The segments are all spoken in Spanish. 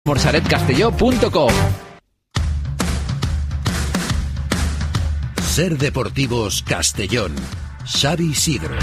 Morsaretcastelló.com. Ser Deportivos Castellón. Xavi Sidro.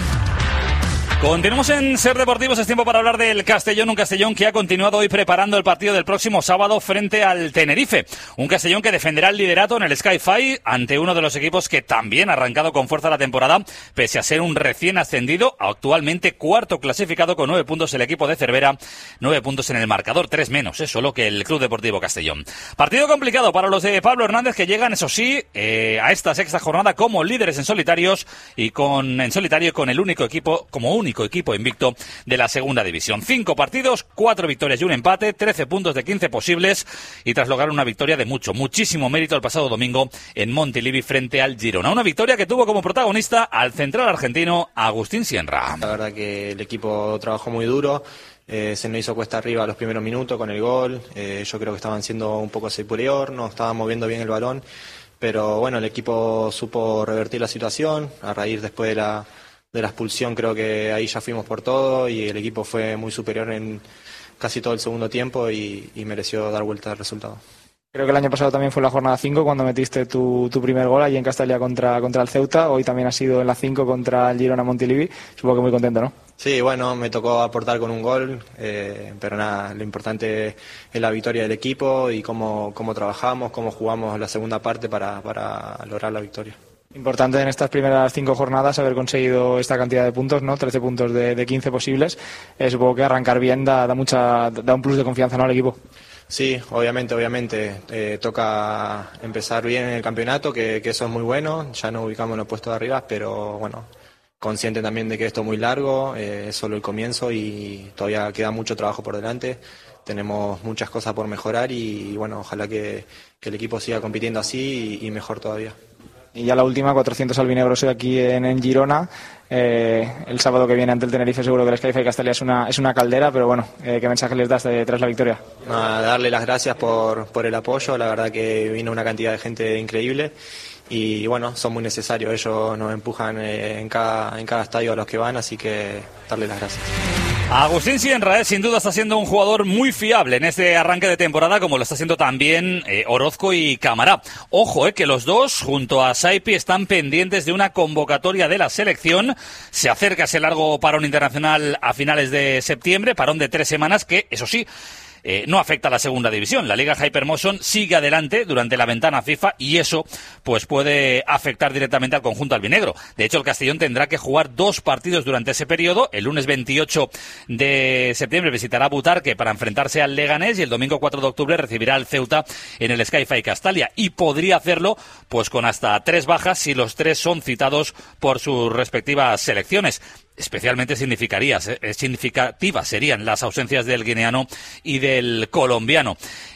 Continuamos en Ser Deportivos, es tiempo para hablar del Castellón, un Castellón que ha continuado hoy preparando el partido del próximo sábado frente al Tenerife. Un Castellón que defenderá el liderato en el Sky-Fi ante uno de los equipos que también ha arrancado con fuerza la temporada, pese a ser un recién ascendido, actualmente cuarto clasificado con 9 puntos el equipo de Cervera, 9 puntos en el marcador, 3 menos, solo que el Club Deportivo Castellón. Partido complicado para los de Pablo Hernández, que llegan, eso sí, a esta sexta jornada como líderes en solitarios y con el único equipo invicto de la segunda división. 5 partidos, 4 victorias y un empate, 13 puntos de 15 posibles y tras lograr una victoria de muchísimo mérito el pasado domingo en Montilivi frente al Girona. Una victoria que tuvo como protagonista al central argentino Agustín Sienra. La verdad que el equipo trabajó muy duro. Se nos hizo cuesta arriba los primeros minutos con el gol. Yo creo que estaban siendo un poco superior, no estaban moviendo bien el balón, pero bueno, el equipo supo revertir la situación a raíz después de la expulsión. Creo que ahí ya fuimos por todo y el equipo fue muy superior en casi todo el segundo tiempo y mereció dar vuelta al resultado. Creo que el año pasado también fue la jornada 5 cuando metiste tu primer gol allí en Castalia contra el Ceuta. Hoy también ha sido en la 5 contra el Girona Montilivi. Supongo que muy contento, ¿no? Sí, bueno, me tocó aportar con un gol, pero nada, lo importante es la victoria del equipo y cómo trabajamos, cómo jugamos la segunda parte para lograr la victoria. Importante en estas primeras 5 jornadas haber conseguido esta cantidad de puntos, ¿no? 13 puntos de 15 posibles. Supongo que arrancar bien da un plus de confianza, ¿no?, al equipo. Sí, obviamente. Toca empezar bien en el campeonato, que eso es muy bueno. Ya nos ubicamos en los puestos de arriba, pero bueno, consciente también de que esto es muy largo, es solo el comienzo y todavía queda mucho trabajo por delante. Tenemos muchas cosas por mejorar y bueno, ojalá que el equipo siga compitiendo así y mejor todavía. Y ya la última, 400 albinegros aquí en Girona. El sábado que viene ante el Tenerife seguro que el Sky-Fi Castalia es una caldera, pero bueno, ¿qué mensaje les das tras la victoria? Darle las gracias por el apoyo, la verdad que vino una cantidad de gente increíble y bueno, son muy necesarios, ellos nos empujan en cada estadio a los que van, así que darle las gracias. Agustín Sienra, sin duda está siendo un jugador muy fiable en este arranque de temporada, como lo está haciendo también Orozco y Camará. Ojo, que los dos, junto a Saipi, están pendientes de una convocatoria de la selección. Se acerca ese largo parón internacional a finales de septiembre, parón de 3 semanas que, eso sí, no afecta a la segunda división. La Liga Hypermotion sigue adelante durante la ventana FIFA y eso pues puede afectar directamente al conjunto albinegro. De hecho, el Castellón tendrá que jugar 2 partidos durante ese periodo. El lunes 28 de septiembre visitará Butarque para enfrentarse al Leganés y el domingo 4 de octubre recibirá al Ceuta en el Sky-Fi Castalia y podría hacerlo pues con hasta 3 bajas si los 3 son citados por sus respectivas selecciones. Especialmente significativas serían las ausencias del guineano y del colombiano.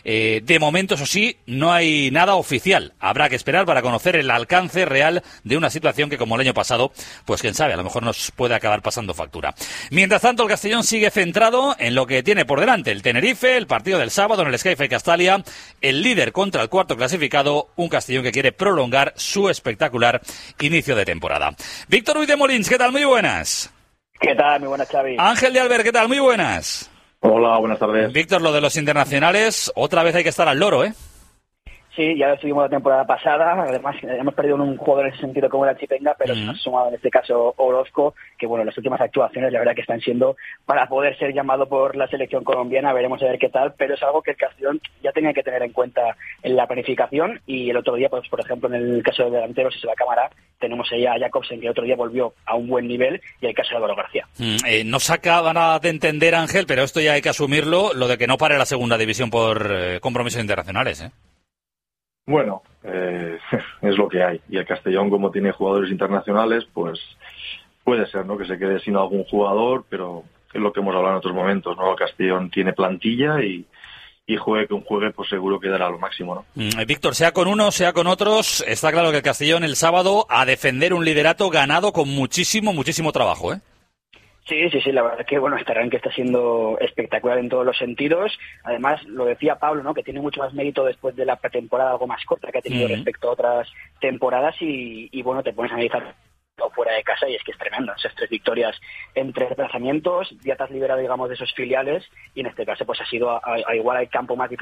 De momento, eso sí, no hay nada oficial. Habrá que esperar para conocer el alcance real de una situación que, como el año pasado, pues quién sabe, a lo mejor nos puede acabar pasando factura. Mientras tanto, el Castellón sigue centrado en lo que tiene por delante. El Tenerife, el partido del sábado en el Sky-Fi Castalia, el líder contra el cuarto clasificado, un Castellón que quiere prolongar su espectacular inicio de temporada. Víctor Ruiz de Molins, ¿qué tal? Muy buenas. ¿Qué tal? Muy buenas, Xavi. Ángel de Albert, ¿qué tal? Muy buenas. Hola, buenas tardes. Víctor, lo de los internacionales, otra vez hay que estar al loro, ¿eh? Sí, ya lo seguimos la temporada pasada. Además, hemos perdido un jugador en ese sentido como era Chipenga, pero se nos ha sumado en este caso Orozco, que bueno, las últimas actuaciones la verdad que están siendo para poder ser llamado por la selección colombiana. Veremos a ver qué tal, pero es algo que el Castellón ya tenía que tener en cuenta en la planificación. Y el otro día, pues por ejemplo, en el caso de delanteros, si se va a Cámara, tenemos ahí a Jacobsen, que el otro día volvió a un buen nivel, y el caso de Álvaro García. No se acaban de entender, Ángel, pero esto ya hay que asumirlo, lo de que no pare la segunda división por compromisos internacionales, ¿eh? Bueno, es lo que hay. Y el Castellón, como tiene jugadores internacionales, pues puede ser, ¿no?, que se quede sin algún jugador, pero es lo que hemos hablado en otros momentos, ¿no? El Castellón tiene plantilla y juegue con juegue, pues seguro que dará lo máximo, ¿no? Víctor, sea con unos, sea con otros, está claro que el Castellón el sábado a defender un liderato ganado con muchísimo trabajo, ¿eh? Sí, la verdad es que bueno, este arranque está siendo espectacular en todos los sentidos. Además, lo decía Pablo, ¿no?, que tiene mucho más mérito después de la pretemporada algo más corta que ha tenido respecto a otras temporadas y bueno, te pones a analizar o fuera de casa, y es que es tremendo. Esas 3 victorias en 3 desplazamientos, ya te has liberado, digamos, de esos filiales, y en este caso pues ha sido a igual el campo más difícil